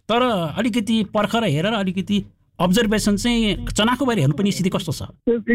तर अलिकति पर्खर हेरेर अलिकति अब्जर्भेसन चाहिँ चनाखो भएर हेर्नु पनि स्थिति कस्तो छ?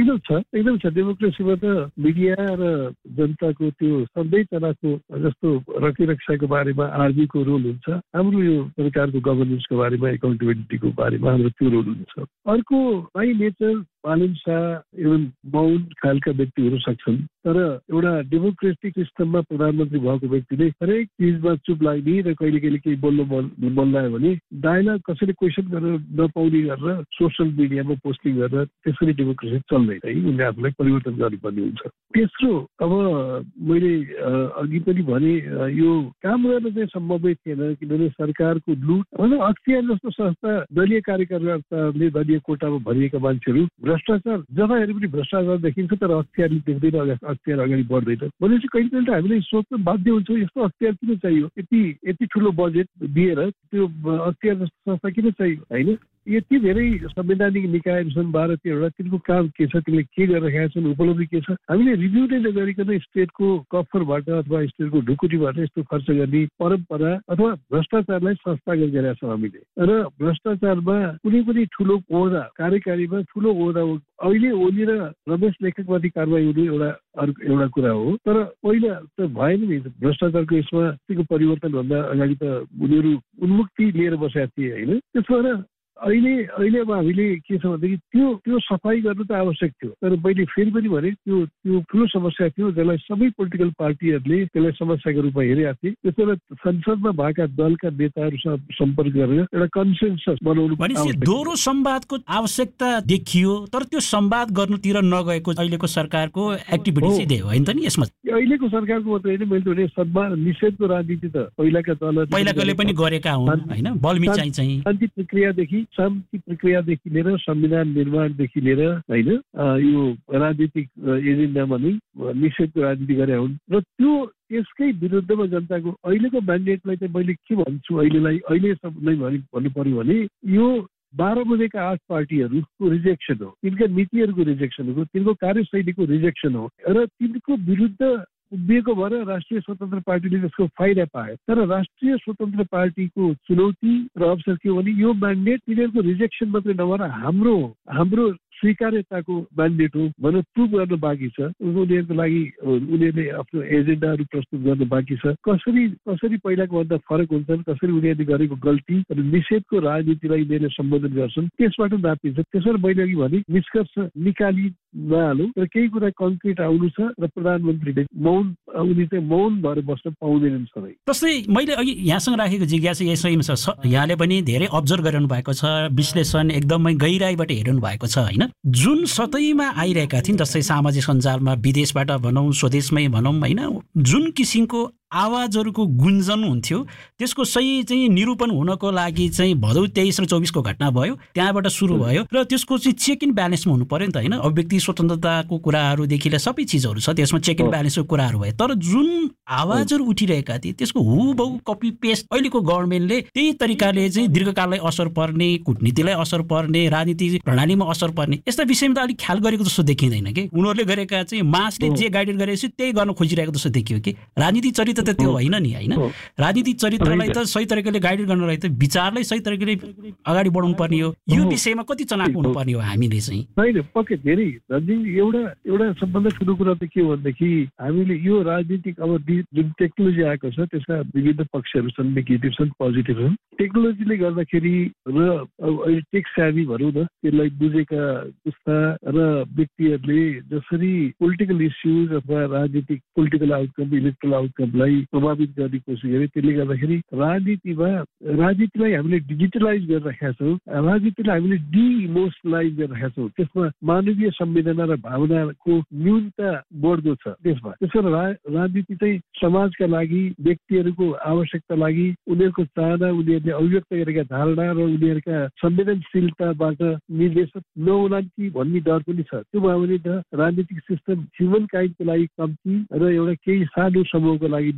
एकदम छ। डेमोक्रेसीमा त मिडिया र जनताको त्यो सधैँ चनाखो जस्तो रक्षाको बारेमा आर्मीको रोल हुन्छ, हाम्रो यो सरकारको गभर्नेन्सको बारेमा एकाउन्टेबिलिटीको बारेमा हाम्रो त्यो रोल हुन्छ। अर्को बाई नेचर बालुन्सा एवं मौन खालका व्यक्ति हुन सक्छन्, तर एउटा डेमोक्रेटिक सिस्टममा प्रधानमन्त्री भएको व्यक्तिले हरेक चिजमा चुप लाग्ने र कहिले कहिले केही बोल्लायो भने डायलग कसैले क्वेसन गरेर नपाउने गरेर सोसियल मिडियामा पोस्टिङ गरेर त्यसरी डेमोक्रेसी चल्दैन है। उनले आफूलाई परिवर्तन गर्नुपर्ने हुन्छ। तेस्रो, अब मैले अघि पनि भने यो काम गर्न चाहिँ सम्भवै थिएन, किनभने सरकारको लुट अख्तियार जस्तो संस्था दलीय कार्यकर्ताहरूले दलीय कोटामा भरिएका मान्छेहरू भ्रष्टाचार जहाँ हेरे पनि भ्रष्टाचार देखिन्छ, तर अख्तियारले देख्दैन, अख्तियार अगाडि बढ्दैन भनेपछि कहिले कहिले हामीले सोच्न बाध्य हुन्छौँ यस्तो अख्तियार किन चाहियो, यति ठुलो बजेट दिएर त्यो अख्तियार जस्तो संस्था किन चाहियो होइन। यति धेरै संवैधानिक निकायहरू छन् 12-13वटा, तिनको काम के छ, तिनले के गरिरहेका छन्, उपलब्धि के छ, हामीले रिभ्यू नै नगरिकन स्टेटको कफरबाट अथवा स्टेटको ढुकुटीबाट यस्तो खर्च गर्ने परम्परा अथवा भ्रष्टाचारलाई संस्थागत गरेका छौँ हामीले। र भ्रष्टाचारमा कुनै पनि ठुलो ओहदा, कार्यकारीमा ठुलो ओहदा अहिले ओली र रमेश लेखकमाथि कारवाही हुने एउटा कुरा हो, तर पहिला त भएन नि भ्रष्टाचारको यसमा त्यसको परिवर्तनभन्दा अगाडि त उनीहरू उन्मुक्ति लिएर बसेका थिए होइन। त्यसो भएर अहिले अब हामीले के छ भनेदेखि त्यो सफाई गर्नु त आवश्यक थियो, तर मैले फेरि पनि भने त्यो ठुलो समस्या थियो जसलाई सबै पोलिटिकल पार्टीहरूले त्यसलाई समस्याको रूपमा हेरेका थिए। त्यसैले संसदमा भएका दलका नेताहरूसँग सम्पर्क गरेर एउटा कन्सेन्सस बनाउनु पर्यो। दोहोरो संवादको आवश्यकता देखियो, तर त्यो संवाद गर्नुतिर नगएको अहिलेको सरकारको एक्टिभिटी चाहिँ देऊ होइन त नि। यसमा अहिलेको सरकारको मात्रै होइन, मैले भने सद्भाव निषेधको राजनीति त पहिलाकोले पनि गरेका हुन् होइन। बल्मी चाहिँ शान्ति प्रक्रियादेखि लिएर संविधान निर्माणदेखि लिएर होइन यो राजनीतिक एजेन्डामा नै निषेधको राजनीति गरेका हुन् र त्यो यसकै विरुद्धमा जनताको अहिलेको म्यान्डेटलाई चाहिँ मैले के भन्छु, अहिले नै भन्नु पर्यो भने यो 12 बजेका 8 पार्टीहरूको रिजेक्सन हो, तिनका नीतिहरूको रिजेक्सन हो, तिनको कार्यशैलीको रिजेक्सन हो र तिनको विरुद्ध उभिएको भएर राष्ट्रिय स्वतन्त्र पार्टीले त्यसको फाइदा पाए। तर राष्ट्रिय स्वतन्त्र पार्टीको चुनौती र अवसर के हो भने यो म्यान्डेट तिनीहरूको रिजेक्सन मात्रै नभएर हाम्रो स्वीकार्यताको म्यान्डेट हो भनेर प्रुभ गर्न बाँकी छ। उनीहरूको लागि उनीहरूले आफ्नो एजेन्डाहरू प्रस्तुत गर्न बाँकी छ। कसरी पहिलाको भन्दा फरक हुन्छन्, कसरी उनीहरूले गरेको गल्ती र निषेधको राजनीतिलाई उनीहरूले सम्बोधन गर्छन्, त्यसबाट नापिन्छ। त्यसरी मैले अघि भने निष्कर्ष निकाली नहालौँ र केही कुरा कङ्क्रिट आउनु छ र प्रधानमन्त्रीले उनी चाहिँ मौन भएर बस्न पाउँदैनन् सधैँ। जस्तै मैले अघि यहाँसँग राखेको जिज्ञासा यसैमा छ, यहाँले पनि धेरै अब्जर्भ गरिरहनु भएको छ, विश्लेषण एकदमै गहिराईबाट हेरिरहनु भएको छ होइन। जुन सतैमा आइरहेका थिइन्, जस्तै सामाजिक सञ्जालमा विदेशबाट भनौँ स्वदेशमै भनौँ होइन, जुन किसिमको आवाजहरूको गुन्जन हुन्थ्यो त्यसको सही चाहिँ निरूपण हुनको लागि चाहिँ भदौ 23 र 24 को घटना भयो, त्यहाँबाट सुरु भयो र त्यसको चाहिँ चेक इन ब्यालेन्समा हुनु पर्यो नि त होइन। अभिव्यक्ति स्वतन्त्रताको कुराहरूदेखि लिएर सबै चिजहरू छ, त्यसमा चेक इन ब्यालेन्सको कुराहरू भयो। तर जुन आवाजहरू उठिरहेका थिए त्यसको हुबहु कपी पेस्ट अहिलेको गभर्मेन्टले त्यही तरिकाले चाहिँ दीर्घकाललाई असर पर्ने, कूटनीतिलाई असर पर्ने, राजनीतिक प्रणालीमा असर पर्ने यस्ता विषयमा त अलिक ख्याल गरेको जस्तो देखिँदैन कि। उनीहरूले गरेका चाहिँ मासले जे गाइडेड गरेपछि त्यही गर्न खोजिरहेको जस्तो देखियो कि। राजनीतिक चरित्र त त्यो होइन नि होइन। राजनीतिक चरित्रलाई त सही तरिकाले गाइड गर्नलाई त विचारलाई सही तरिकाले अगाडि बढाउनु पर्ने हो। यो विषयमा कति चनाखो हुनुपर्ने हो हामीले चाहिँ? होइन, पक्कै धेरै एउटा सबभन्दा ठुलो कुरा त के हो भनेदेखि हामीले यो राजनीतिक अब जुन टेक्नोलोजी आएको छ त्यसका विभिन्न पक्षहरू छन्, नेगेटिभ छन्, पोजिटिभ छन्। टेक्नोलोजीले गर्दाखेरि र अहिले टेक सेभी भनौँ न, त्यसलाई बुझेका पुस्ता र व्यक्तिहरूले जसरी पोलिटिकल इस्युज अथवा राजनीतिक पोलिटिकल आउटकम, इलेक्ट्रल आउटकमलाई प्रभावित गर्ने कोसिस गरे, त्यसले गर्दाखेरि राजनीतिलाई हामीले डिजिटलाइज गरिरहेका छौँ, राजनीतिलाई हामीले डिइमोसनलाइज गरिरहेका छौँ। त्यसमा मानवीय संवेदना र भावनाको न्यूनता बढ्दो छ त्यसमा। त्यसो राजनीति चाहिँ समाजका लागि, व्यक्तिहरूको आवश्यकता लागि, उनीहरूको चाहना, उनीहरूले अभिव्यक्त गरेका धारणा र उनीहरूका संवेदनशीलताबाट निर्देशित नहोला कि भन्ने डर पनि छ। त्यो भयो भने त राजनीतिक सिस्टम ह्युमन काइन्डको लागि कम्ती र एउटा केही सानो समूहको लागि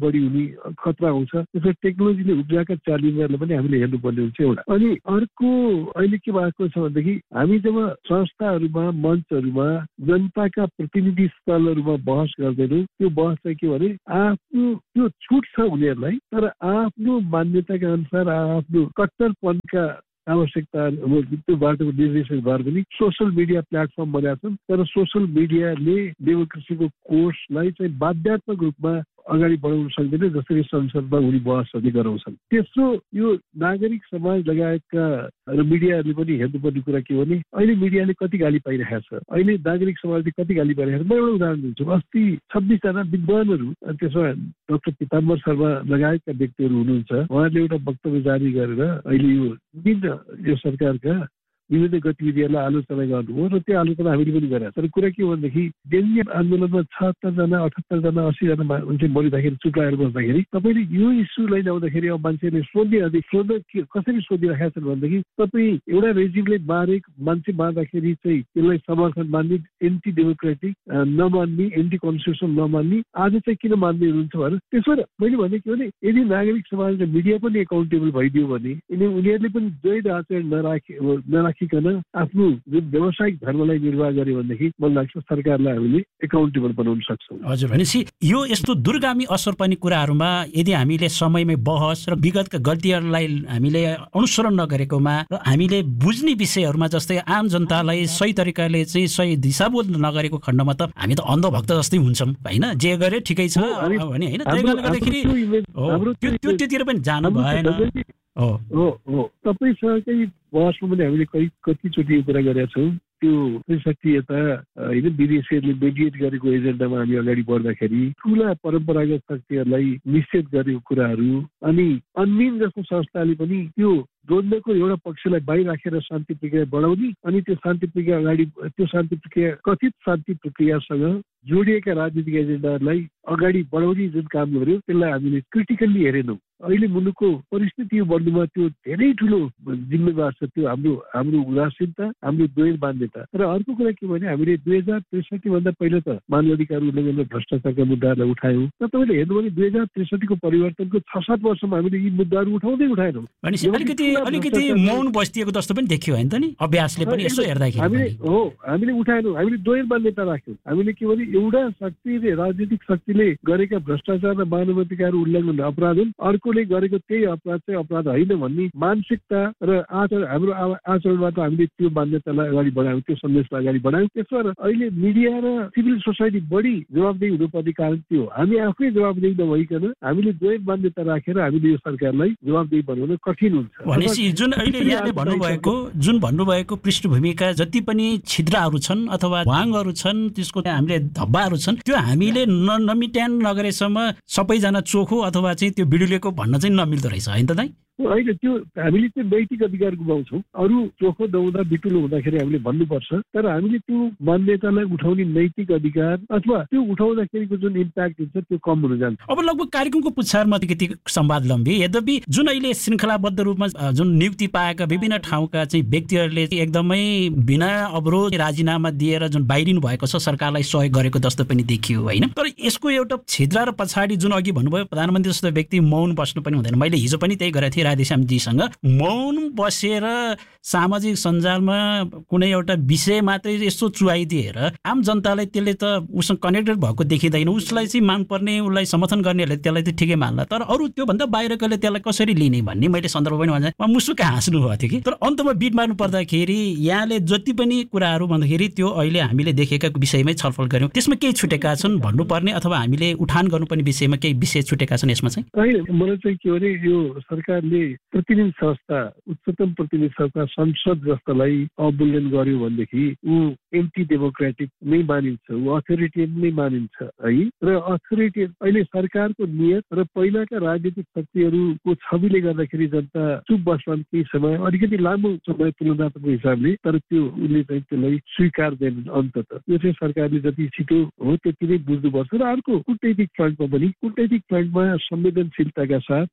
बढी हुने खतरा आउँछ। त्यसो टेक्नोलोजीले उब्जाएका च्यालेन्जहरूलाई पनि हामीले हेर्नुपर्ने हुन्छ एउटा। अनि अर्को अहिले के भएको छ भनेदेखि हामी जब संस्थाहरूमा मञ्चहरूमा जनताका प्रतिनिधि स्थलहरूमा बहस गर्दैनौँ, त्यो बहस चाहिँ के भने आफ्नो त्यो छुट छ उनीहरूलाई, तर आफ्नो मान्यताका अनुसार आफ्नो कट्टरपनका आवश्यकता त्यो बाटोको निर्देशन भएर पनि सोसल मिडिया प्लेटफर्म बनाएका छन्। तर सोसल मिडियाले डेमोक्रेसीको कोर्सलाई चाहिँ बाध्यात्मक रूपमा अगाडि बढाउन सक्दैन, जसरी संसदमा उनी बहसहरूले गराउँछन्। तेस्रो यो नागरिक समाज लगायतका र मिडियाहरूले पनि हेर्नुपर्ने कुरा के हो भने अहिले मिडियाले कति गाली पाइरहेको छ, अहिले नागरिक समाजले कति गाली पाइरहेको छ। म एउटा उदाहरण दिन्छु। अस्ति 26 जना विद्वानहरू, त्यसमा डाक्टर पिताम्बर शर्मा लगायतका व्यक्तिहरू हुनुहुन्छ, उहाँले एउटा वक्तव्य जारी गरेर अहिले यो सरकारका विभिन्न गतिविधिहरूलाई आलोचना गर्नुभयो र त्यो आलोचना हामीले पनि गरेका। तर कुरा के हो भनेदेखि डेङ्गी आन्दोलनमा 76 जना 78 जना 80 जना मान्छे मरिँदाखेरि चुप लागेर बस्दाखेरि तपाईँले यो इस्युलाई ल्याउँदाखेरि अब मान्छेले कसरी सोधिरहेका छन् भनेदेखि तपाईँ एउटा रेजिमले मान्छे मार्दाखेरि चाहिँ त्यसलाई समर्थन मान्ने, एन्टी डेमोक्रेटिक नमान्ने, एन्टी कन्स्टिट्युसन नमान्ने, आज चाहिँ किन मान्दै हुनुहुन्छ भनेर। त्यसो भएर मैले भने के भने यदि नागरिक समाज र मिडिया पनि एकाउन्टेबल भइदियो भने उनीहरूले पनि द्वैध आचरण नराखिकन आफ्नो जुन व्यावसायिक धर्मलाई निर्वाह गर्यो भनेदेखि मलाई लाग्छ सरकारलाई हामीले एकाउन्टेबल बनाउन सक्छौँ। हजुर, भनेपछि यो यस्तो दूरगामी असर पर्ने कुराहरूमा यदि हामीले समयमै बहस र विगतका गल्तीहरूलाई हामीले अनुसरण नगरेकोमा र हामीले बुझ्ने विषयहरूमा जस्तै आम जनतालाई सही तरिकाले चाहिँ सही दिशाबोध नगरेको खण्डमा त हामी त अन्धभक्त जस्तै हुन्छौँ होइन, जे गरे ठिकै छ भने होइन। त्यसले गर्दाखेरि त्योतिर पनि जानु भएन। तपाईँसँगै बहसमा पनि हामीले कतिचोटि यो कुरा गरेका छौँ। त्यो सक्रियता होइन, विदेशीहरूले मेडिएट गरेको एजेन्डामा हामी अगाडि बढ्दाखेरि ठुला परम्परागत शक्तिहरूलाई निषेध गरेको कुराहरू अनि अन्मिन जस्तो संस्थाले पनि त्यो द्वन्द्वको एउटा पक्षलाई बाहिर राखेर शान्ति प्रक्रिया बढाउने अनि त्यो शान्ति प्रक्रिया कथित शान्ति प्रक्रियासँग जोडिएका राजनीतिक एजेन्डाहरूलाई अगाडि बढाउने जुन काम गर्यो त्यसलाई हामीले क्रिटिकल्ली हेरेनौँ। अहिले मुलुकको परिस्थिति यो बन्नुमा त्यो धेरै ठुलो जिम्मेवार छ, त्यो हाम्रो उदासीनता, हाम्रो द्वैध मान्यता। र अर्को कुरा के भने हामीले 2063 भन्दा पहिला त मानवाधिकार उल्लङ्घन र भ्रष्टाचारका मुद्दाहरूलाई उठायौँ। र तपाईँले हेर्नु भने 2063 को परिवर्तनको 6-7 वर्षमा हामीले यी मुद्दाहरू उठाउँदैनौँ। अलिकति मौन बस्दिएको जस्तो पनि देखियो होइन त नि अभ्यासले पनि यसो हेर्दाखेरि। हामीले उठाएनौँ, हामीले द्वैध मान्यता राख्यौँ। हामीले के भने एउटा शक्तिले, राजनीतिक शक्तिले गरेका भ्रष्टाचार र मानवाधिकार उल्लङ्घन अपराध हुन्, अर्कोले गरेको त्यही अपराध चाहिँ अपराध होइन भन्ने मानसिकता र हाम्रो आचरणबाट हामीले त्यो मान्यतालाई अगाडि बढायौँ, त्यो सन्देशलाई अगाडि बढायौँ। त्यसो भएर अहिले मिडिया र सिभिल सोसाइटी बढी जवाबदेही हुनुपर्ने कारण त्यो हामी आफै जवाबदेही नभइकन हामीले द्वैध मान्यता राखेर हामीले यो सरकारलाई जवाबदेही बनाउन कठिन हुन्छ। भनेपछि जुन अहिले यहाँले भन्नुभएको पृष्ठभूमिका जति पनि छिद्रहरू छन् अथवा वाङहरू छन्, त्यसको हामीले धब्बाहरू छन्, त्यो हामीले नमिट्यान नगरेसम्म सबैजना चोखो अथवा चाहिँ त्यो बिडुलेको भन्न चाहिँ नमिल्दो रहेछ होइन त दाइ? होइन, त्यो हामीले त्यो नैतिक अधिकार गुमाउँछौँ। अरू चोखो दौदा बिटुलो हुँदाखेरि हामीले भन्नुपर्छ, तर हामीले त्यो मान्यतालाई उठाउने नैतिक अधिकार अथवा त्यो उठाउँदाखेरिको जुन इम्प्याक्ट हुन्छ त्यो कम हुन जान्छ। अब लगभग कार्यक्रमको पुच्छारमा अलिकति संवाद लम्बी, यद्यपि जुन अहिले श्रृङ्खलाबद्ध रूपमा जुन नियुक्ति पाएका विभिन्न ठाउँका चाहिँ व्यक्तिहरूले एकदमै बिना अवरोध राजीनामा दिएर जुन बाहिरिनु भएको छ, सरकारलाई सहयोग गरेको जस्तो पनि देखियो होइन। तर यसको एउटा छिद्र र पछाडि जुन अघि भन्नुभयो प्रधानमन्त्री जस्तो व्यक्ति मौन बस्नु पनि हुँदैन। मैले हिजो पनि त्यही गरेको थिएँ राधेश्यामजीसँग, मौन बसेर सामाजिक सञ्जालमा कुनै एउटा विषय मात्रै यस्तो चुहाइदिएर आम जनतालाई त्यसले त उसँग कनेक्टेड भएको देखिँदैन। उसलाई चाहिँ मान्नुपर्ने, उसलाई समर्थन गर्नेहरूले त्यसलाई त ठिकै मान्ला, तर अरू त्योभन्दा बाहिरकोले त्यसलाई कसरी लिने भन्ने मैले सन्दर्भ पनि भने मुसुक्क हाँस्नु भएको थियो कि। तर अन्तमा बिट मार्नु पर्दाखेरि यहाँले जति पनि कुराहरू भन्दाखेरि त्यो अहिले हामीले देखेका विषयमै छलफल गऱ्यौँ, त्यसमा केही छुटेका छन् भन्नुपर्ने अथवा हामीले उठान गर्नुपर्ने विषयमा केही विषय छुटेका छन् यसमा चाहिँ? मलाई चाहिँ के भने यो सरकारले प्रतिनिधि संस्था, उच्चतम प्रतिनिधि संस्था संसद जस्तालाई अवमूल्यन गर्यो भनेदेखि ऊ एन्टी डेमोक्रेटिक नै मानिन्छ, ऊ अथोरिटेरियन नै मानिन्छ है। र अथोरिटेरियन अहिले सरकारको नियत र पहिलाका राजनीतिक शक्तिहरूको छविले गर्दाखेरि जनता चुप बस्छन् केही समय, अलिकति लामो समय तुलनात्मक हिसाबले, तर त्यो उसले चाहिँ त्यसलाई स्वीकार्दैनन् अन्तत। यो चाहिँ सरकारले जति छिटो हो त्यति नै बुझ्नुपर्छ। र अर्को कूटनैतिक फ्रन्टमा पनि, कूटनैतिक फ्रन्टमा संवेदनशीलताका साथ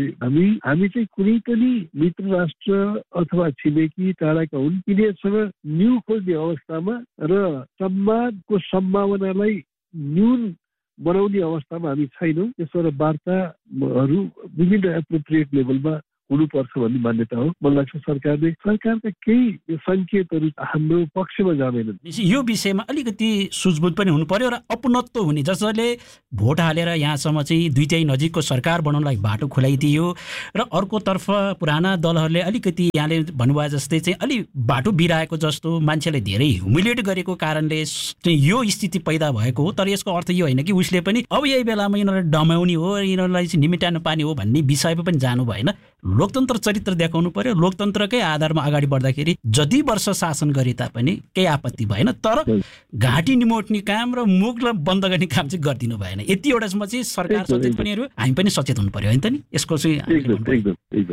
हामी चाहिँ कुनै पनि मित्र राष्ट्र अथवा छिमेकी टाढाका हुन् यिनीहरूसँग न्यू खोज्ने अवस्थामा र संवादको सम्भावनालाई न्यून बनाउने अवस्थामा हामी छैनौँ। त्यसबाट वार्ताहरू विभिन्न एप्रोप्रिएट लेभलमा हुनुपर्छ भन्ने मान्यता हो। मलाई लाग्छ सरकारका केही सङ्केतहरू हाम्रो पक्षमा जाँदैनन्। यो विषयमा अलिकति सुझबुझ पनि हुनु पर्यो र अपनत्व हुने, जसले भोट हालेर यहाँसम्म चाहिँ दुईटै नजिकको सरकार बनाउनलाई बाटो खुलाइदियो र अर्कोतर्फ पुराना दलहरूले अलिकति यहाँले भन्नुभयो जस्तै चाहिँ अलि बाटो बिराएको जस्तो मान्छेले धेरै ह्युमिलेट गरेको कारणले यो स्थिति पैदा भएको हो। तर यसको अर्थ यो होइन कि उसले पनि अब यही बेलामा यिनीहरूलाई डमाउने हो, यिनीहरूलाई चाहिँ निमिटाउनु पार्ने हो भन्ने विषयमा पनि जानु भएन। लोकतन्त्र चरित्र देखाउनु पर्यो। लोकतन्त्रकै आधारमा अगाडि बढ्दाखेरि जति वर्ष शासन गरे तापनि केही आपत्ति भएन, तर घाँटी निमोट्ने काम र मुखलाई बन्द गर्ने काम चाहिँ गरिदिनु भएन। यति एउटासम्म चाहिँ सरकार सचेत पनि हो, हामी पनि सचेत हुनु पर्यो होइन त नि। यसको चाहिँ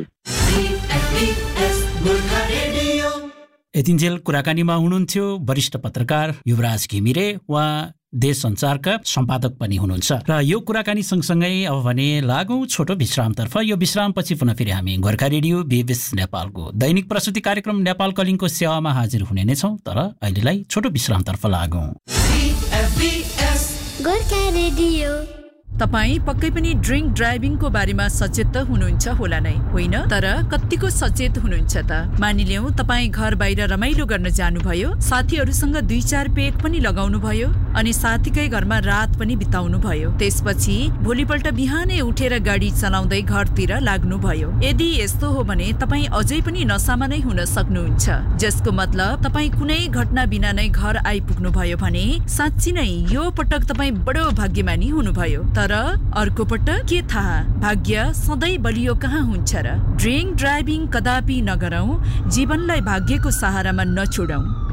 यतिन्जेल कुराकानीमा हुनुहुन्थ्यो वरिष्ठ पत्रकार युवराज घिमिरे। उहाँ देश सञ्चारका सम्पादक पनि हुनुहुन्छ। र यो कुराकानी सँगसँगै अब भने लागौँ छोटो विश्रामतर्फ। यो विश्रामपछि पुनः फेरि हामी गोर्खा रेडियो बीबीएस नेपालको दैनिक प्रस्तुति कार्यक्रम नेपाल कलिङको सेवामा हाजिर हुने नै छौँ। तर अहिलेलाई छोटो विश्रामतर्फ लागौँ। गोर्खा रेडियो। तपाई पक्कै पनि ड्रिङ्क ड्राइभिङको बारेमा सचेत त हुनुहुन्छ होला नै, होइन? तर कतिको सचेत हुनुहुन्छ त? मानिलियौँ तपाईँ घर बाहिर रमाइलो गर्न जानुभयो, साथीहरूसँग 2-4 पेग पनि लगाउनु भयो अनि साथीकै घरमा रात पनि बिताउनु भयो। त्यसपछि भोलिपल्ट बिहानै उठेर गाडी चलाउँदै घरतिर लाग्नुभयो। यदि यस्तो हो भने तपाईँ अझै पनि नसामा नै हुन सक्नुहुन्छ, जसको मतलब तपाईँ कुनै घटना बिना नै घर आइपुग्नु भयो भने साँच्ची नै यो पटक तपाईँ बडो भाग्यमानी हुनुभयो। तर अर्को पटक के थाहा, भाग्य सधैँ बलियो कहाँ हुन्छ र? ड्रिङ्क ड्राइभिङ कदापि नगरौँ, जीवनलाई भाग्यको सहारामा नछोडौँ।